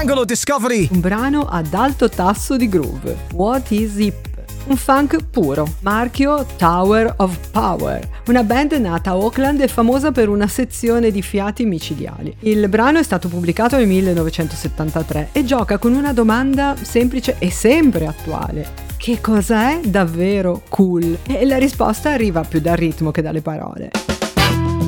Angolo Discovery. Un brano ad alto tasso di groove. What is Hip? Un funk puro, marchio Tower of Power, una band nata a Auckland e famosa per una sezione di fiati micidiali. Il brano è stato pubblicato nel 1973 e gioca con una domanda semplice e sempre attuale: che cosa è davvero cool? E la risposta arriva più dal ritmo che dalle parole.